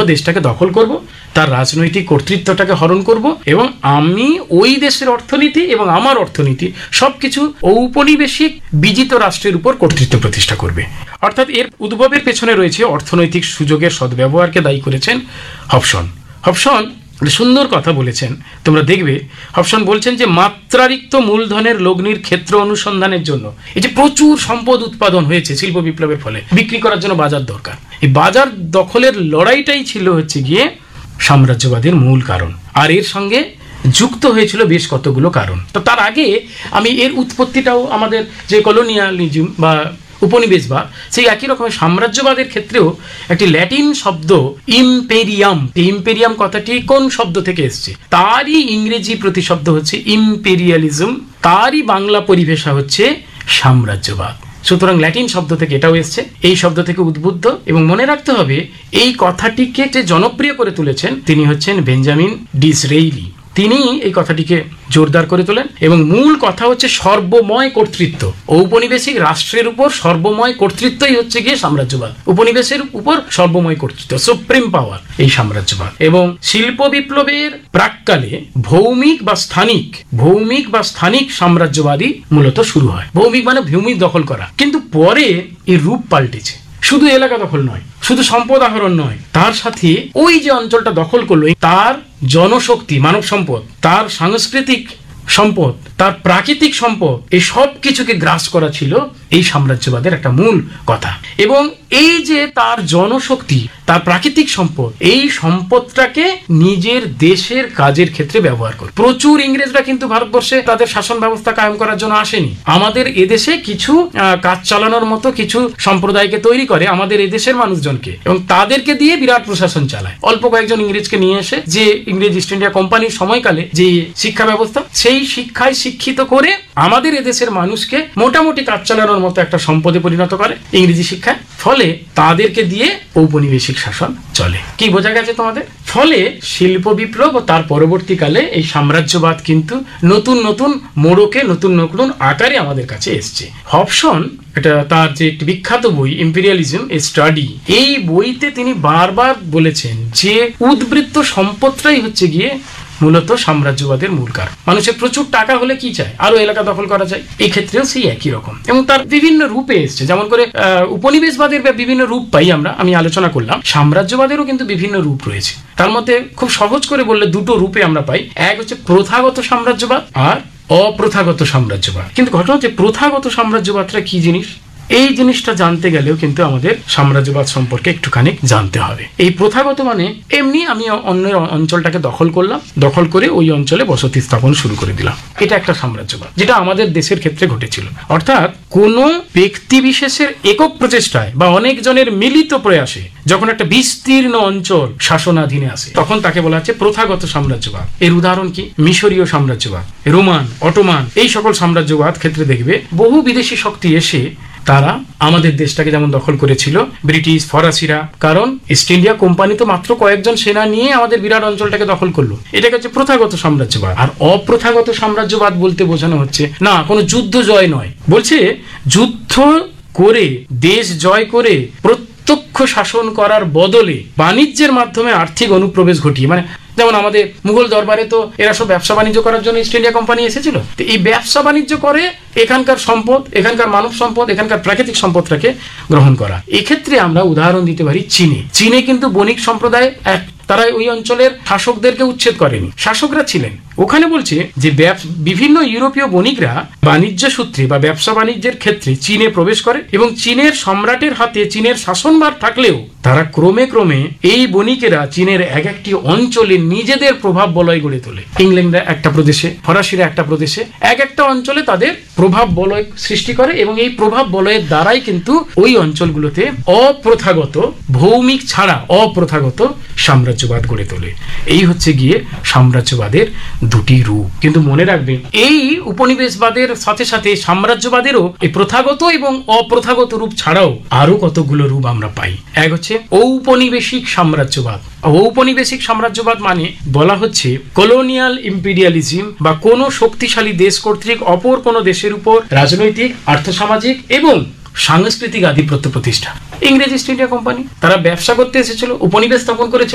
দেশটাকে দখল করব, তার রাজনৈতিক কর্তৃত্বটাকে হরণ করব, এবং আমি ওই দেশের অর্থনীতি এবং আমার অর্থনীতি সবকিছু ঔপনিবেশিক বিজিত রাষ্ট্রের উপর কর্তৃত্ব প্রতিষ্ঠা করবে। অর্থাৎ এর উদ্ভবের পেছনে রয়েছে অর্থনৈতিক সুযোগের সদ্ব্যবহারকে দায়ী করেছেন হবসন। হবসন সুন্দর কথা বলেছেন, তোমরা দেখবে। হবসন বলছেন যে মাত্রারিক্ত মূলধনের লগ্নির ক্ষেত্র অনুসন্ধানের জন্য এই যে প্রচুর সম্পদ উৎপাদন হয়েছে শিল্প বিপ্লবের ফলে, বিক্রি করার জন্য বাজার দরকার। এই বাজার দখলের লড়াইটাই ছিল হচ্ছে গিয়ে সাম্রাজ্যবাদের মূল কারণ, আর এর সঙ্গে যুক্ত হয়েছিল বেশ কতগুলো কারণ। তো তার আগে আমি এর উৎপত্তিটাও, আমাদের যে কলোনিয়ালিজম বা উপনিবেশবাদ, সেই একই রকমের সাম্রাজ্যবাদের ক্ষেত্রেও একটি ল্যাটিন শব্দ ইম্পেরিয়াম, ইম্পেরিয়াম কথাটি কোন শব্দ থেকে এসছে, তারই ইংরেজি প্রতিশব্দ হচ্ছে ইম্পেরিয়ালিজম, তারই বাংলা পরিভাষা হচ্ছে সাম্রাজ্যবাদ। সুতরাং ল্যাটিন শব্দ থেকে এটাও এসছে, এই শব্দ থেকে উদ্বুদ্ধ। এবং মনে রাখতে হবে এই কথাটিকে যে জনপ্রিয় করে তুলেছেন তিনি হচ্ছেন বেঞ্জামিন ডিসরেইলি। তিনি এই কথাটিকে জোরদার করে তোলেন, এবং মূল কথা হচ্ছে সর্বময় কর্তৃত্ব। ঔপনিবেশিক রাষ্ট্রের উপর সর্বময় কর্তৃত্বই হচ্ছে গিয়ে সাম্রাজ্যবাদ, উপনিবেশের উপর সর্বময় কর্তৃত্ব, সুপ্রিম পাওয়ার, এই সাম্রাজ্যবাদ। এবং শিল্প বিপ্লবের প্রাক্কালে ভৌমিক বা স্থানিক সাম্রাজ্যবাদী মূলত শুরু হয়। ভৌমিক মানে ভূমি দখল করা, কিন্তু পরে এই রূপ পাল্টেছে। শুধু এলাকা দখল নয়, শুধু সম্পদ আহরণ নয়, তার সাথে ওই যে অঞ্চলটা দখল করলো তার জনশক্তি, মানব সম্পদ, তার সাংস্কৃতিক সম্পদ, তার প্রাকৃতিক সম্পদ, এই সব কিছুকে গ্রাস করা ছিল এই সাম্রাজ্যবাদের একটা মূল কথা। এবং এই যে তার জনশক্তি, তার প্রাকৃতিক সম্পদ, এই সম্পদটাকে নিজের দেশের কাজের ক্ষেত্রে ব্যবহার করে। প্রচুর ইংরেজরা কিন্তু ভারতবর্ষে তাদের শাসন ব্যবস্থা কায়েম করার জন্য আসেনি। আমাদের এদেশে কিছু কাজ চালানোর মতো কিছু সম্প্রদায়কে তৈরি করে আমাদের এদেশের মানুষজনকে, এবং তাদেরকে দিয়ে বিরাট প্রশাসন চালায়। অল্প কয়েকজন ইংরেজকে নিয়ে এসে যে ইংরেজ ইস্ট ইন্ডিয়া কোম্পানির সময়কালে যে শিক্ষা ব্যবস্থা, সেই শিক্ষায় শিক্ষিত করে আমাদের এদেশের মানুষকে মোটামুটি কাজ চালানোর মতো একটা সম্পদে পরিণত করে ইংরেজি শিক্ষায়। ফলে তাদেরকে দিয়ে ঔপনিবেশিক শাসন চলে। কি বোঝা গেছে তোমাদের? ফলে শিল্প বিপ্লব ও তার পরবর্তীকালে এই সাম্রাজ্যবাদ কিন্তু নতুন নতুন মোড়কে, নতুন নতুন আকারে আমাদের কাছে এসছে। হবসন এটা তার যে একটি বিখ্যাত বই ইম্পেরিয়ালিজম এ স্টাডি, এই বইতে তিনি বারবার বলেছেন যে উদ্বৃত্ত সম্পদটাই হচ্ছে গিয়ে মূলত সাম্রাজ্যবাদের মূল কারণ। মানুষের প্রচুর টাকা হলে কি চায়, আরো এলাকা দখল করা যায়। এই ক্ষেত্রেও সেই একই রকম, এবং তার বিভিন্ন রূপে এসছে। যেমন করে উপনিবেশবাদের বিভিন্ন রূপ পাই আমরা, আমি আলোচনা করলাম। সাম্রাজ্যবাদেরও কিন্তু বিভিন্ন রূপ রয়েছে। তার মধ্যে খুব সহজ করে বললে দুটো রূপে আমরা পাই। এক হচ্ছে প্রথাগত সাম্রাজ্যবাদ আর অপ্রথাগত সাম্রাজ্যবাদ। কিন্তু ঘটনা হচ্ছে প্রথাগত সাম্রাজ্যবাদটা কি জিনিস, এই জিনিসটা জানতে গেলেও কিন্তু আমাদের সাম্রাজ্যবাদ সম্পর্কে একটুখানি জানতে হবে। এই প্রথাগত মানে এমনি আমি অন্যের অঞ্চলটাকে দখল করলাম, দখল করে ওই অঞ্চলে বসতি স্থাপন শুরু করে দিলাম, এটা একটা সাম্রাজ্যবাদ, যেটা আমাদের দেশের ক্ষেত্রে ঘটেছিল। অর্থাৎ কোন ব্যক্তি বিশেষের একক প্রচেষ্টায় বা অনেক জনের মিলিত প্রয়াসে যখন একটা বিস্তীর্ণ অঞ্চল শাসনাধীনে আসে, তখন তাকে বলা হচ্ছে প্রথাগত সাম্রাজ্যবাদ। এর উদাহরণ কি? মিশরীয় সাম্রাজ্যবাদ, রোমান, অটোমান, এই সকল সাম্রাজ্যবাদ ক্ষেত্রে দেখবে বহু বিদেশি শক্তি এসে তারা আমাদের দেশটাকে যেমন দখল করেছিল ব্রিটিশ, ফরাসিরা, কারণ ইস্ট ইন্ডিয়া কোম্পানি তো মাত্র কয়েকজন সেনা নিয়ে আমাদের বিরাট অঞ্চলটাকে দখল করলো। এটাকে হচ্ছে প্রথাগত সাম্রাজ্যবাদ। আর অপ্রথাগত সাম্রাজ্যবাদ বলতে বোঝানো হচ্ছে না কোনো যুদ্ধ জয় নয়, বলছে যুদ্ধ করে, দেশ জয় করে প্রত্যক্ষ শাসন করার বদলে বাণিজ্যের মাধ্যমে আর্থিক অনুপ্রবেশ ঘটিয়ে, মানে যেমন আমাদের মুঘল দরবারে তো এরা সব ব্যবসা বাণিজ্য করার জন্য ইস্ট ইন্ডিয়া কোম্পানি এসেছিল। তো এই ব্যবসা বাণিজ্য করে এখানকার সম্পদ, এখানকার মানব সম্পদ, এখানকার প্রাকৃতিক সম্পদটাকে গ্রহণ করা। এক্ষেত্রে আমরা উদাহরণ দিতে পারি চীনে কিন্তু বণিক সম্প্রদায় তারা ওই অঞ্চলের শাসকদেরকে উচ্ছেদ করেনি, শাসকরা ছিলেন ওখানে। বলছে যে বিভিন্ন ইউরোপীয় বণিকরা বাণিজ্য সূত্রে বা ব্যবসা বাণিজ্যের ক্ষেত্রে চীনে প্রবেশ করে, এবং চীনের সম্রাটের হাতে চীনের শাসনভার থাকলেও তারা ক্রমে ক্রমে এই বণিকেরা চীনের এক একটি অঞ্চলে নিজেদের প্রভাব বলয় গড়ে তোলে। ইংল্যান্ডরা একটা প্রদেশে, ফরাসিরা একটা প্রদেশে, এক একটা অঞ্চলে তাদের প্রভাব বলয় সৃষ্টি করে, এবং এই প্রভাব বলয়ের দ্বারাই কিন্তু ওই অঞ্চলগুলোতে অপ্রথাগত, ভৌমিক ছাড়া অপ্রথাগত সাম্রাজ্যবাদ গড়ে তোলে। এই হচ্ছে গিয়ে সাম্রাজ্যবাদের দুটি রূপ। কিন্তু মনে রাখবেন এই উপনিবেশবাদের সাথে সাথে সাম্রাজ্যবাদেরও এই প্রথাগত এবং অপ্রথাগত রূপ ছাড়াও আরো কতগুলো রূপ আমরা পাই। এক হচ্ছে ঔপনিবেশিক সাম্রাজ্যবাদ। ঔপনিবেশিক সাম্রাজ্যবাদ মানে বলা হচ্ছে কলোনিয়াল ইম্পেরিয়ালিজম বা কোন শক্তিশালী দেশ কর্তৃক অপর কোন দেশের উপর রাজনৈতিক, আর্থসামাজিক এবং সাংস্কৃতিক আধিপত্য প্রতিষ্ঠা। ইংরেজ ইস্ট ইন্ডিয়া কোম্পানি তারা ব্যবসা করতে এসেছিল, উপনিবেশ স্থাপন করেছে,